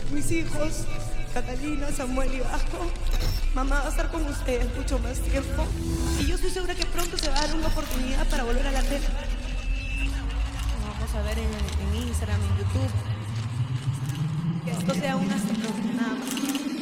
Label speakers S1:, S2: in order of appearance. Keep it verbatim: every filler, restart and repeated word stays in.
S1: mis hijos, Catalina, Samuel y Vasco, mamá va a estar con ustedes mucho más tiempo. Y yo estoy segura que pronto se va a dar una oportunidad para volver a la tele. Nos vamos a ver en, en Instagram, en YouTube. Que esto sea una